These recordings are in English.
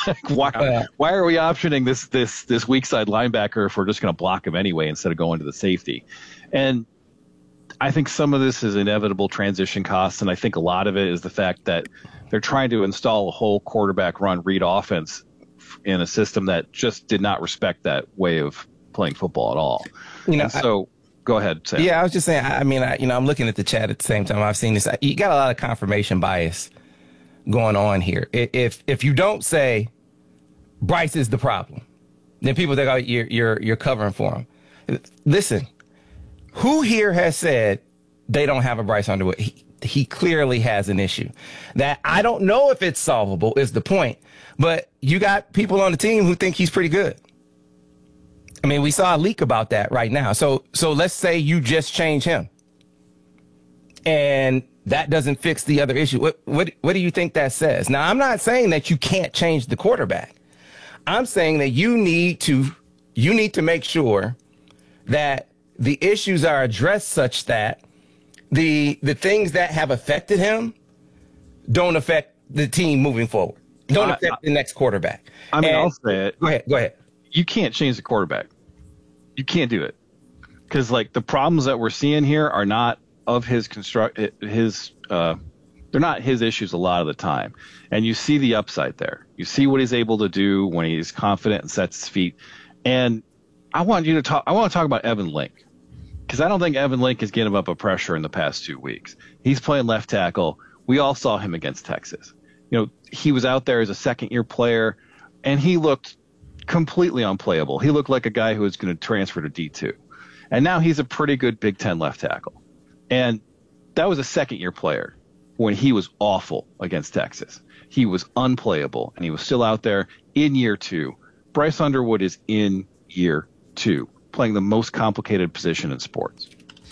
Why are we optioning this weak side linebacker if we're just going to block him anyway instead of going to the safety? And I think some of this is inevitable transition costs, and I think a lot of it is the fact that they're trying to install a whole quarterback run read offense in a system that just did not respect that way of playing football at all. So go ahead, Sam. Yeah, I was just saying, I'm looking at the chat at the same time. I've seen this. You got a lot of confirmation bias going on here. If you don't say Bryce is the problem, then people think, oh, you're covering for him. Listen, who here has said they don't have a Bryce Underwood? He clearly has an issue that I don't know if it's solvable is the point, but you got people on the team who think he's pretty good. I mean, we saw a leak about that right now. So let's say you just change him and that doesn't fix the other issue. What do you think that says? Now, I'm not saying that you can't change the quarterback. I'm saying that you need to make sure that the issues are addressed such that the things that have affected him don't affect the team moving forward. Don't affect the next quarterback. I'll say it. Go ahead. You can't change the quarterback. You can't do it. Because, the problems that we're seeing here are not of they're not his issues a lot of the time. And you see the upside there. You see what he's able to do when he's confident and sets his feet. And I want to talk about Evan Link. Because I don't think Evan Link has given up a pressure in the past 2 weeks. He's playing left tackle. We all saw him against Texas. He was out there as a second-year player, and he looked completely unplayable. He looked like a guy who was going to transfer to D2. And now he's a pretty good Big Ten left tackle. And that was a second-year player when he was awful against Texas. He was unplayable, and he was still out there in year 2. Bryce Underwood is in year 2. Playing the most complicated position in sports.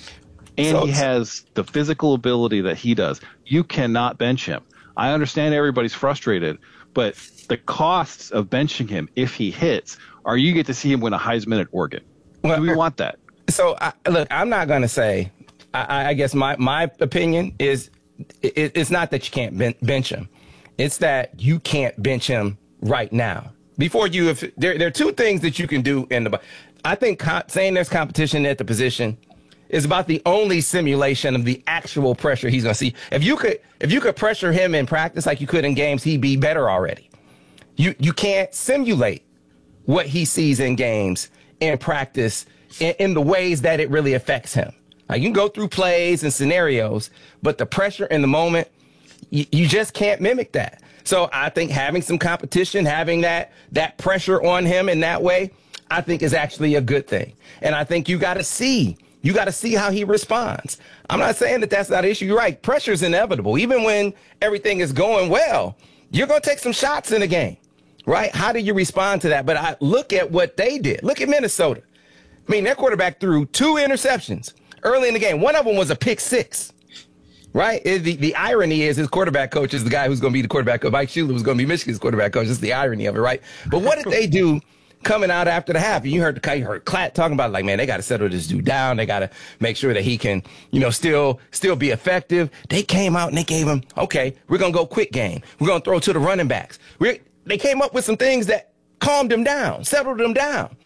And he has the physical ability that he does. You cannot bench him. I understand everybody's frustrated, but the costs of benching him if he hits are you get to see him win a Heisman at Oregon. Do we want that? So, look, I'm not going to say, I guess my opinion is it's not that you can't bench him. It's that you can't bench him right now. There are two things that you can do I think saying there's competition at the position is about the only simulation of the actual pressure he's going to see. If you could pressure him in practice like you could in games, he'd be better already. You can't simulate what he sees in games in practice in the ways that it really affects him. You can go through plays and scenarios, but the pressure in the moment, you just can't mimic that. So I think having some competition, having that pressure on him in that way, I think is actually a good thing. And I think you got to see how he responds. I'm not saying that that's not an issue. You're right. Pressure is inevitable. Even when everything is going well, you're going to take some shots in the game, right? How do you respond to that? But I look at what they did. Look at Minnesota. I mean, their quarterback threw 2 interceptions early in the game. One of them was a pick 6. Right? The irony is his quarterback coach is the guy who's going to be the quarterback coach. Mike Shula was going to be Michigan's quarterback coach. That's the irony of it, right? But what did they do coming out after the half? You heard Klatt talking about man, they got to settle this dude down. They got to make sure that he can, still be effective. They came out and they gave him, okay, we're going to go quick game. We're going to throw to the running backs. They came up with some things that calmed him down, settled him down.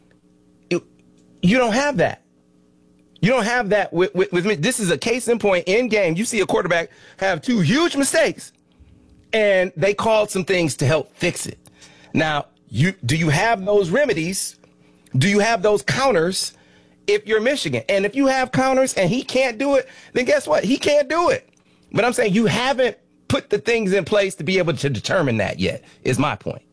You don't have that. You don't have that with me. This is a case in point in game. You see a quarterback have 2 huge mistakes, and they called some things to help fix it. Now, do you have those remedies? Do you have those counters if you're Michigan? And if you have counters and he can't do it, then guess what? He can't do it. But I'm saying you haven't put the things in place to be able to determine that yet, is my point.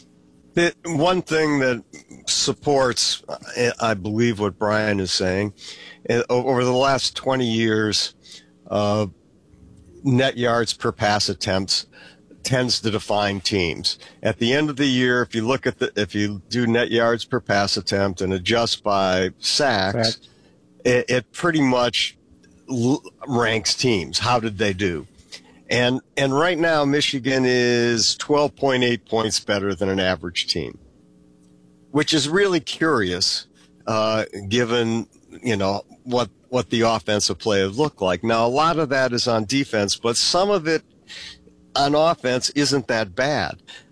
One thing that supports, I believe, what Brian is saying, over the last 20 years, net yards per pass attempts tends to define teams. At the end of the year, if you do net yards per pass attempt and adjust by sacks, it pretty much ranks teams. How did they do? And right now, Michigan is 12.8 points better than an average team, which is really curious, given, what the offensive play would look like. Now, a lot of that is on defense, but some of it on offense isn't that bad.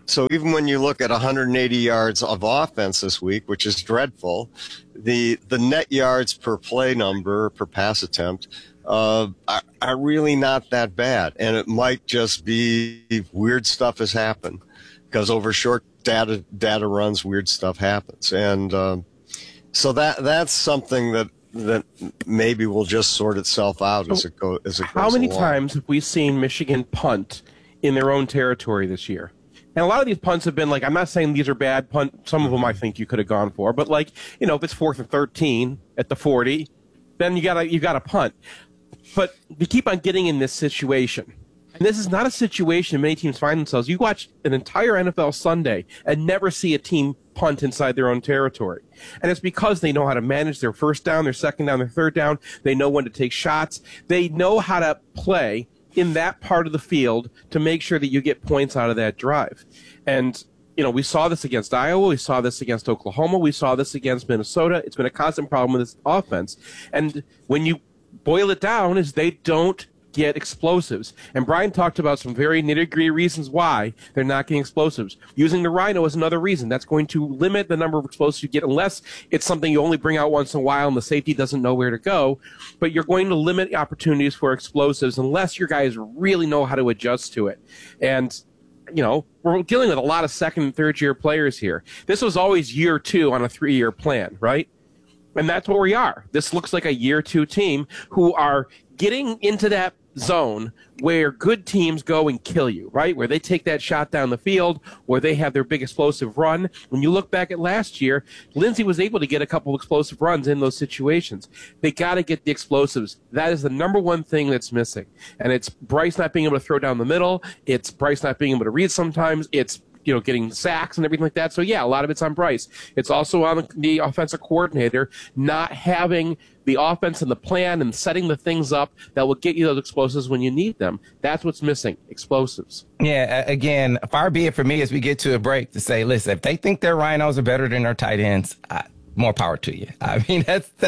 So even when you look at 180 yards of offense this week, which is dreadful, the net yards per play number, per pass attempt, are really not that bad. And it might just be weird stuff has happened, because over short data runs, weird stuff happens. And so that's something that maybe will just sort itself out as it goes. How many along. times have we seen Michigan punt in their own territory this year? And a lot of these punts have been like, I'm not saying these are bad punts. Some of them I think you could have gone for, but like, if it's 4th and 13 at the 40, then you gotta punt. But we keep on getting in this situation. And this is not a situation many teams find themselves. You watch an entire NFL Sunday and never see a team punt inside their own territory. And it's because they know how to manage their first down, their second down, their third down. They know when to take shots. They know how to play in that part of the field to make sure that you get points out of that drive. And, we saw this against Iowa. We saw this against Oklahoma. We saw this against Minnesota. It's been a constant problem with this offense. And when you boil it down, is they don't get explosives. And Brian talked about some very nitty-gritty reasons why they're not getting explosives. Using the Rhino is another reason. That's going to limit the number of explosives you get unless it's something you only bring out once in a while and the safety doesn't know where to go. But you're going to limit opportunities for explosives unless your guys really know how to adjust to it. And we're dealing with a lot of second and third year players here. This was always year 2 on a 3-year plan, right? And that's where we are. This looks like a year 2 team who are getting into that zone where good teams go and kill you, right? Where they take that shot down the field, where they have their big explosive run. When you look back at last year, Lindsey was able to get a couple of explosive runs in those situations. They got to get the explosives. That is the number one thing that's missing. And it's Bryce not being able to throw down the middle. It's Bryce not being able to read sometimes. It's getting sacks and everything like that. So, yeah, a lot of it's on Bryce. It's also on the offensive coordinator not having the offense and the plan and setting the things up that will get you those explosives when you need them. That's what's missing, explosives. Yeah, again, far be it for me as we get to a break to say, listen, if they think their Rhinos are better than their tight ends, more power to you. I mean,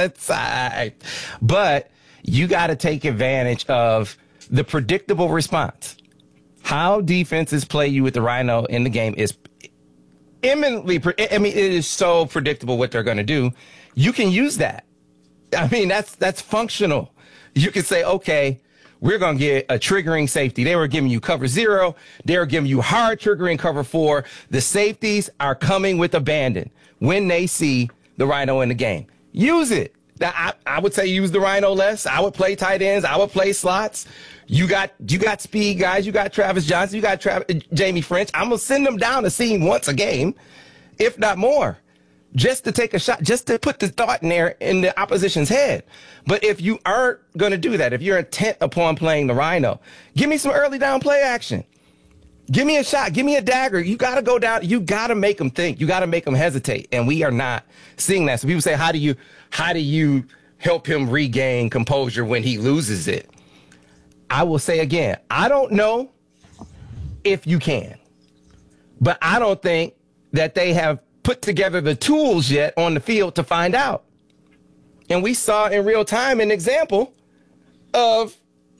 but you got to take advantage of the predictable response. How defenses play you with the Rhino in the game is eminently, it is so predictable what they're going to do. You can use that. I mean, that's functional. You can say, okay, we're going to get a triggering safety. They were giving you cover 0. They were giving you hard triggering cover 4. The safeties are coming with abandon when they see the Rhino in the game. Use it. I would say use the Rhino less. I would play tight ends. I would play slots. You got speed guys. You got Travis Johnson. You got Jamie French. I'm going to send them down to see him once a game, if not more, just to take a shot, just to put the thought in there in the opposition's head. But if you aren't going to do that, if you're intent upon playing the Rhino, give me some early down play action. Give me a shot. Give me a dagger. You got to go down. You got to make them think. You got to make them hesitate. And we are not seeing that. So people say, how do you help him regain composure when he loses it? I will say again, I don't know if you can, but I don't think that they have put together the tools yet on the field to find out. And we saw in real time an example of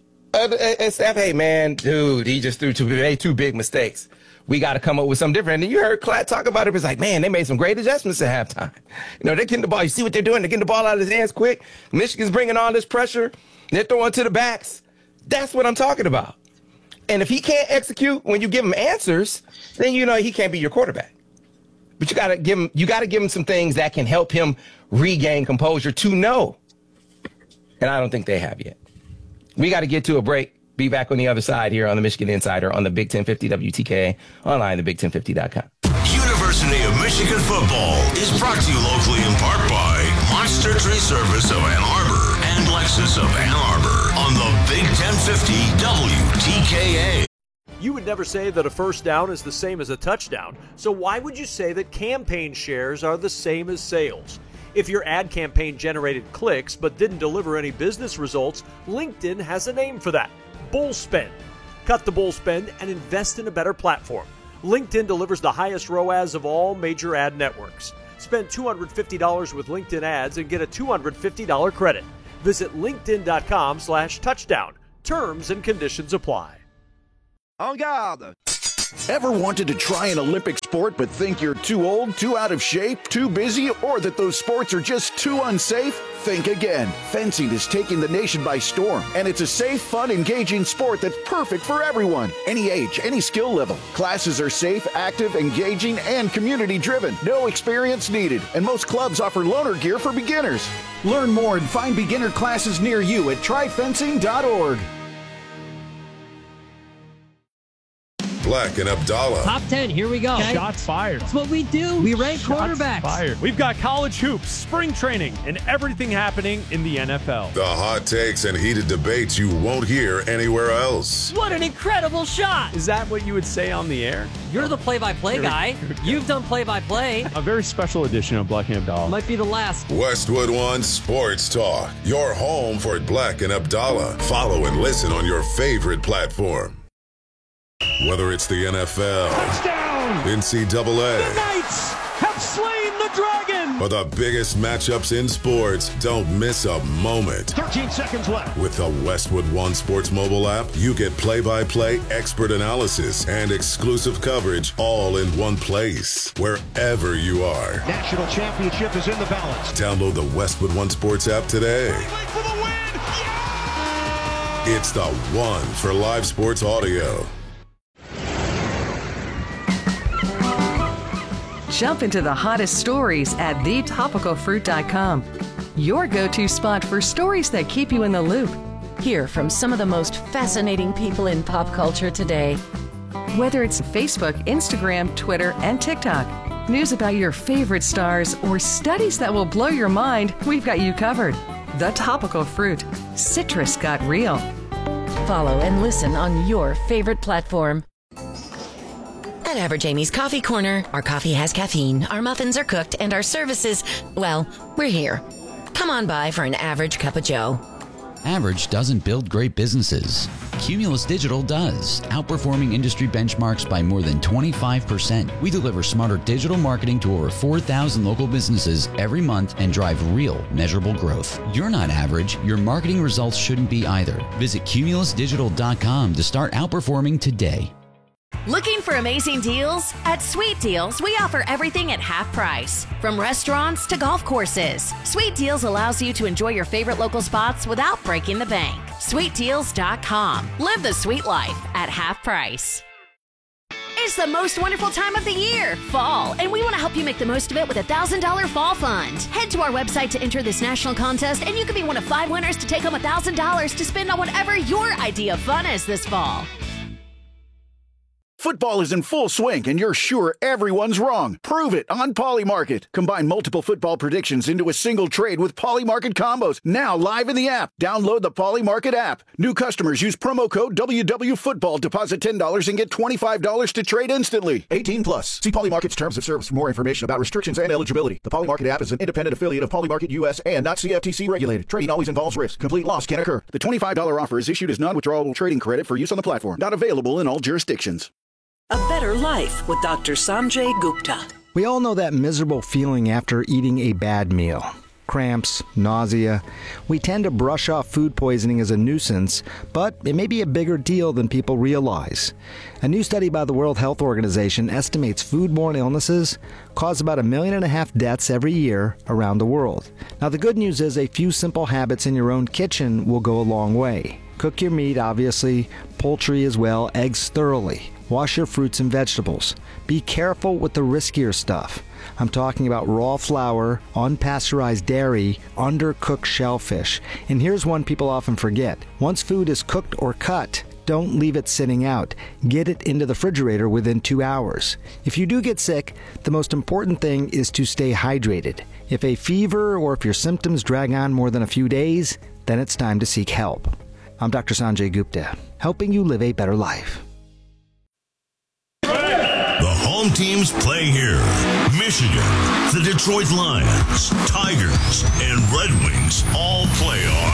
Steph, hey, man, dude, he just made 2 big mistakes. We got to come up with something different. And you heard Klatt talk about it. It's like, man, they made some great adjustments at halftime. They're getting the ball. You see what they're doing? They're getting the ball out of his hands quick. Michigan's bringing all this pressure. They're throwing to the backs. That's what I'm talking about. And if he can't execute when you give him answers, then he can't be your quarterback. But you got to give him some things that can help him regain composure to know. And I don't think they have yet. We got to get to a break. Be back on the other side here on the Michigan Insider on the Big 1050 WTKA, online at big1050.com. University of Michigan football is brought to you locally in part by Monster Tree Service of Ann Arbor and Lexus of Ann Arbor on the Big 1050 WTKA. You would never say that a first down is the same as a touchdown, so why would you say that campaign shares are the same as sales? If your ad campaign generated clicks but didn't deliver any business results, LinkedIn has a name for that: bull spend. Cut the bull spend and invest in a better platform. LinkedIn delivers the highest ROAS of all major ad networks. Spend $250 with LinkedIn ads and get a $250 credit. Visit linkedin.com/touchdown. Terms and conditions apply. En garde! Ever wanted to try an Olympic sport but think you're too old, too out of shape, too busy, or that those sports are just too unsafe? Think again. Fencing is taking the nation by storm, and it's a safe, fun, engaging sport that's perfect for everyone. Any age, any skill level. Classes are safe, active, engaging, and community-driven. No experience needed, and most clubs offer loaner gear for beginners. Learn more and find beginner classes near you at tryfencing.org. Black and Abdallah. Top 10, here we go. Okay. Shots fired. That's what we do. We rank quarterbacks. Fired. We've got college hoops, spring training, and everything happening in the NFL. The hot takes and heated debates you won't hear anywhere else. What an incredible shot. Is that what you would say on the air? You're the play-by-play guy. You've done play-by-play. A very special edition of Black and Abdallah. Might be the last. Westwood One Sports Talk. Your home for Black and Abdallah. Follow and listen on your favorite platform. Whether it's the NFL, touchdown, NCAA, the Knights have slain the dragon, or the biggest matchups in sports, don't miss a moment. 13 seconds left. With the Westwood One Sports mobile app, you get play-by-play, expert analysis, and exclusive coverage all in one place, wherever you are. National championship is in the balance. Download the Westwood One Sports app today. For the win! Yeah! It's the one for live sports audio. Jump into the hottest stories at thetopicalfruit.com. Your go-to spot for stories that keep you in the loop. Hear from some of the most fascinating people in pop culture today. Whether it's Facebook, Instagram, Twitter, and TikTok, news about your favorite stars, or studies that will blow your mind, we've got you covered. The Topical Fruit. Citrus got real. Follow and listen on your favorite platform. At Average Amy's Coffee Corner, our coffee has caffeine, our muffins are cooked, and our services, well, we're here. Come on by for an average cup of joe. Average doesn't build great businesses. Cumulus Digital does, outperforming industry benchmarks by more than 25%. We deliver smarter digital marketing to over 4,000 local businesses every month and drive real, measurable growth. You're not average. Your marketing results shouldn't be either. Visit cumulusdigital.com to start outperforming today. Looking for amazing deals? At Sweet Deals, we offer everything at half price. From restaurants to golf courses, Sweet Deals allows you to enjoy your favorite local spots without breaking the bank. SweetDeals.com. Live the sweet life at half price. It's the most wonderful time of the year, fall, and we want to help you make the most of it with a $1,000 fall fund. Head to our website to enter this national contest, and you could be one of 5 winners to take home $1,000 to spend on whatever your idea of fun is this fall. Football is in full swing, and you're sure everyone's wrong. Prove it on Polymarket. Combine multiple football predictions into a single trade with Polymarket combos. Now live in the app. Download the Polymarket app. New customers use promo code WWFootball. Deposit $10 and get $25 to trade instantly. 18 plus. See Polymarket's terms of service for more information about restrictions and eligibility. The Polymarket app is an independent affiliate of Polymarket US and not CFTC regulated. Trading always involves risk. Complete loss can occur. The $25 offer is issued as non-withdrawable trading credit for use on the platform. Not available in all jurisdictions. A better life with Dr. Sanjay Gupta. We all know that miserable feeling after eating a bad meal. Cramps, nausea. We tend to brush off food poisoning as a nuisance, but it may be a bigger deal than people realize. A new study by the World Health Organization estimates foodborne illnesses cause about 1.5 million deaths every year around the world. Now, the good news is a few simple habits in your own kitchen will go a long way. Cook your meat, obviously, poultry as well, eggs thoroughly. Wash your fruits and vegetables. Be careful with the riskier stuff. I'm talking about raw flour, unpasteurized dairy, undercooked shellfish. And here's one people often forget. Once food is cooked or cut, don't leave it sitting out. Get it into the refrigerator within 2 hours. If you do get sick, the most important thing is to stay hydrated. If a fever or if your symptoms drag on more than a few days, then it's time to seek help. I'm Dr. Sanjay Gupta, helping you live a better life. The home teams play here. Michigan, the Detroit Lions, Tigers, and Red Wings all play on